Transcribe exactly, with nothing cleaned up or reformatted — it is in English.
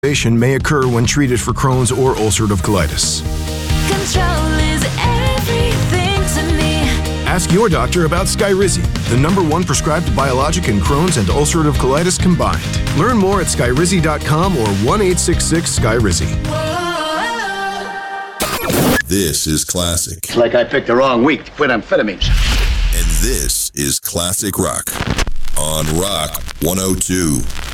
may occur when treated for Crohn's or ulcerative colitis. Control is everything to me. Ask your doctor about Skyrizi, the number one prescribed biologic in Crohn's and ulcerative colitis combined. Learn more at skyrizi dot com or one eight six six Skyrizi. This is classic. It's like I picked the wrong week to quit amphetamines. And this is Classic Rock on Rock one oh two.